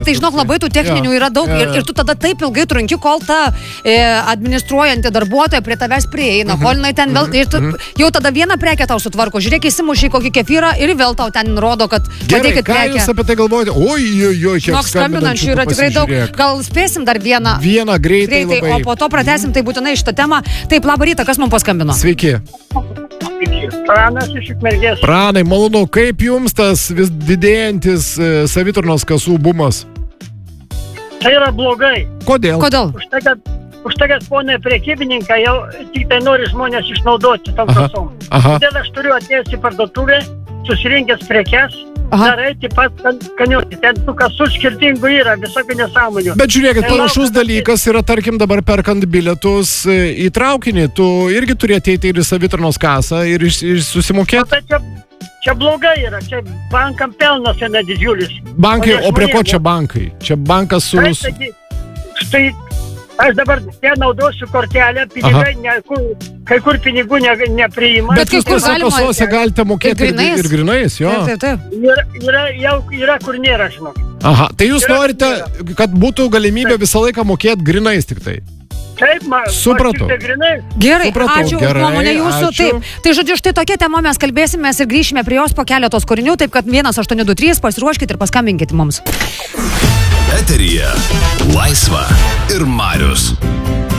Tai žinok, labai tų techninių yra daug ir tu tada taip ilgai trunki, kol ta administruojanti darbuotoja prie tavęs prieina, kol jinai ten vėl, ir tu, jau tada vieną prekę tau sutvarko, žiūrėk, įsimuši kokį kefyrą ir vėl tau ten rodo, kad padėkit prekę. Ką jūs apie tai galvojate? Oi, kiek skambinančių yra tikrai daug. Gal spėsim dar vieną? Vieną greitai labai. O po to pratęsim tai būtinai šitą temą. Taip, labą rytą, kas mums paskambino? Sveiki. Pranas iš Ukmergės. Pranai, malonu, kaip jums tas vis didėjantis savitarnos kasų bumas? Tai yra blogai. Kodėl? Už tai, kad ponai prekybininkai jau tik tai nori žmonės išnaudoti tom kasom. Todėl aš turiu atėjęs į parduotuvę, susirinkęs prekes, dar eiti pat kaniuoti. Ten tų kasų skirtingų yra, visokių nesąmonių. Bet žiūrėkit, panašus dalykas yra, tarkim, dabar perkant bilietus į traukinį. Tu irgi turi ateiti ir į savitarnos kasą ir susimokėti. Čia blogai yra, čia bankam pelnas yra didžiulis. Bankai, o prie ko čia bankai? Čia bankas su... Štai, aš dabar naudosiu kortelę, pinigai, kai kur pinigų nepriima. Bet kai kur kasose galite mokėti ir grinais, jo. Taip. Yra kur nėra, žinok. Aha, tai jūs norite, kad būtų galimybė visą laiką mokėti grinais tik tai? Taip, supratau. Gerai, ačiū už nuomonę jūsų. Taip. Tai žodžiu, štai tokia tema mes kalbėsimės ir grįšime prie jos po keletos kūrinių, taip kad 1823 pasiruoškite ir paskambinkite mums. Eteryje Laisva ir Marius.